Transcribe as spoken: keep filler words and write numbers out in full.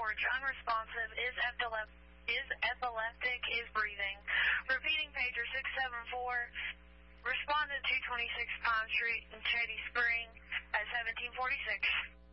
porch, unresponsive, is epileptic, is epileptic, is breathing. Repeating pager six seven four, respondent two twenty-six Pine Street in Shady Spring at seventeen forty-six.